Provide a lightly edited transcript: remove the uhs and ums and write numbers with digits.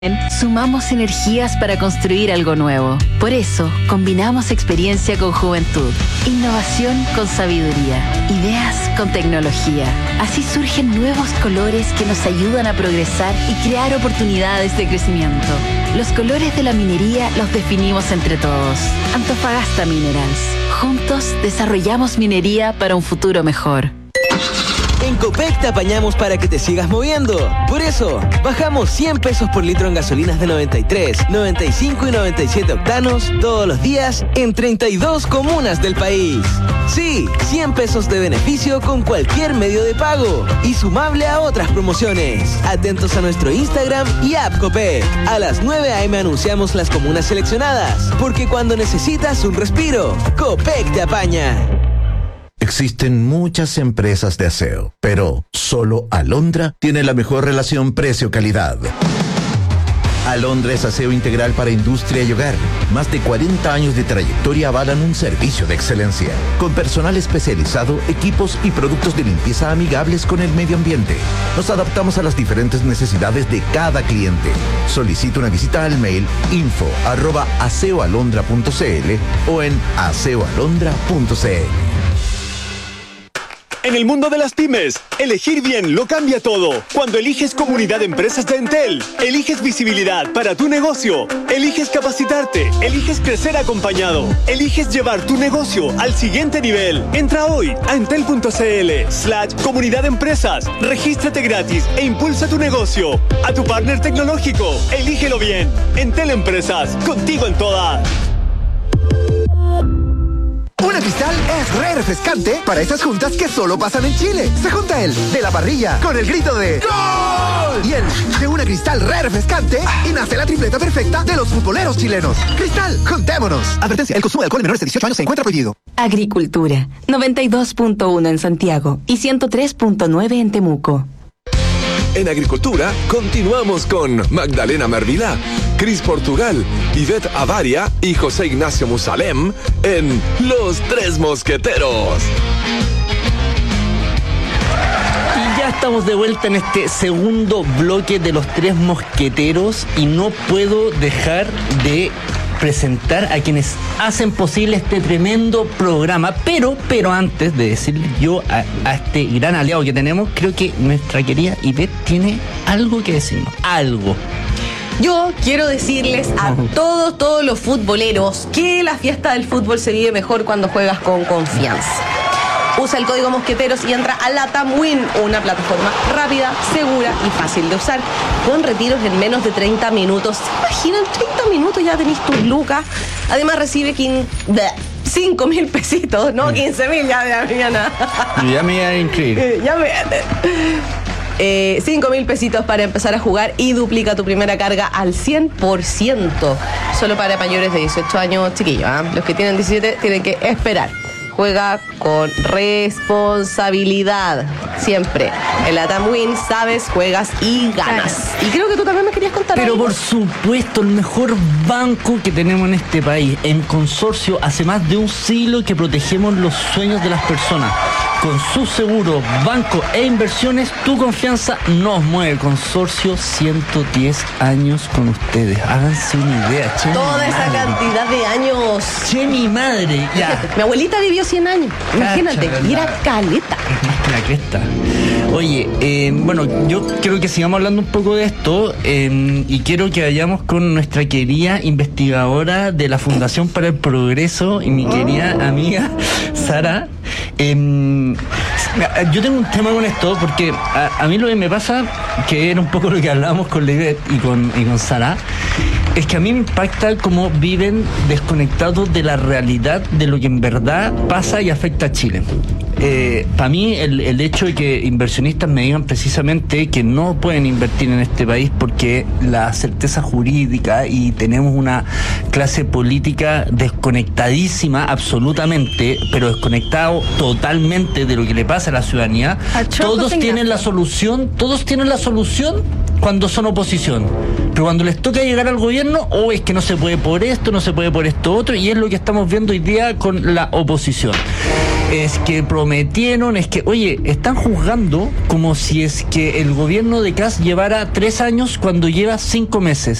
Sumamos energías para construir algo nuevo. Por eso, combinamos experiencia con juventud, innovación con sabiduría, ideas con tecnología. Así surgen nuevos colores que nos ayudan a progresar y crear oportunidades de crecimiento. Los colores de la minería los definimos entre todos. Antofagasta Minerals. Juntos desarrollamos minería para un futuro mejor. En Copec te apañamos para que te sigas moviendo. Por eso, bajamos 100 pesos por litro en gasolinas de 93, 95 y 97 octanos todos los días en 32 comunas del país. Sí, 100 pesos de beneficio con cualquier medio de pago y sumable a otras promociones. Atentos a nuestro Instagram y app Copec. A las 9 a.m. anunciamos las comunas seleccionadas, porque cuando necesitas un respiro, Copec te apaña. Existen muchas empresas de aseo, pero solo Alondra tiene la mejor relación precio-calidad. Alondra es aseo integral para industria y hogar. Más de 40 años de trayectoria avalan un servicio de excelencia, con personal especializado, equipos y productos de limpieza amigables con el medio ambiente. Nos adaptamos a las diferentes necesidades de cada cliente. Solicita una visita al mail info@aseoalondra.cl o en aseoalondra.cl. En el mundo de las pymes, elegir bien lo cambia todo. Cuando eliges Comunidad de Empresas de Entel, eliges visibilidad para tu negocio, eliges capacitarte, eliges crecer acompañado, eliges llevar tu negocio al siguiente nivel. Entra hoy a entel.cl/comunidad de empresas, regístrate gratis e impulsa tu negocio. A tu partner tecnológico, elígelo bien. Entel Empresas, contigo en todas. Una Cristal es re refrescante para esas juntas que solo pasan en Chile. Se junta el de la parrilla con el grito de ¡Gol! Y el de una Cristal re refrescante y nace la tripleta perfecta de los futboleros chilenos. Cristal, juntémonos. Advertencia, el consumo de alcohol en menores de 18 años se encuentra prohibido. Agricultura, 92.1 en Santiago y 103.9 en Temuco. En Agricultura, continuamos con Magdalena Mervilá, Cris Portugal, Ivette Avaria y José Ignacio Musalem en Los Tres Mosqueteros. Y ya estamos de vuelta en este segundo bloque de Los Tres Mosqueteros y no puedo dejar de presentar a quienes hacen posible este tremendo programa, pero antes de decirle yo a este gran aliado que tenemos, creo que nuestra querida Ivette tiene algo que decirnos, algo. Yo quiero decirles a todos los futboleros que la fiesta del fútbol se vive mejor cuando juegas con confianza. Usa el código Mosqueteros y entra a LATAM Win, una plataforma rápida, segura y fácil de usar, con retiros en menos de 30 minutos. ¿Se imaginan? 30 minutos ya tenéis tus lucas. Además recibe 5.000 pesitos, no 15.000 ya de la mañana. Ya me iba a inscribir. 5.000 pesitos para empezar a jugar y duplica tu primera carga al 100%. Solo para mayores de 18 años, chiquillos, ¿eh? Los que tienen 17 tienen que esperar. Juega con responsabilidad. Siempre. En la LATAM Win sabes, juegas y ganas. Y creo que tú también me querías contar Pero algo. por supuesto, el mejor banco que tenemos en este país. En Consorcio, hace más de un siglo que protegemos los sueños de las personas. Con sus seguros, bancos e inversiones, tu confianza nos mueve. Consorcio, 110 años con ustedes. Háganse una idea, che. Toda esa cantidad de años. Che, mi madre. Ya. Mi abuelita vivió 100 años. Imagínate, y era caleta. La cresta. Oye, bueno, yo quiero que sigamos hablando un poco de esto y quiero que vayamos con nuestra querida investigadora de la Fundación para el Progreso y mi querida amiga Sara. Yo tengo un tema con esto porque a mí lo que me pasa, que era un poco lo que hablábamos con Levet y con Sara, es que a mí me impacta cómo viven desconectados de la realidad de lo que en verdad pasa y afecta a Chile. Para mí el hecho de que inversionistas me digan precisamente que no pueden invertir en este país porque la certeza jurídica y tenemos una clase política desconectadísima absolutamente, pero desconectado totalmente de lo que le pasa a la ciudadanía. Todos tienen la solución cuando son oposición, pero cuando les toca llegar al gobierno, es que no se puede por esto, no se puede por esto otro, y es lo que estamos viendo hoy día con la oposición. es que prometieron, es que, oye, están juzgando como si es que el gobierno de Kast llevara 3 años cuando lleva 5 meses.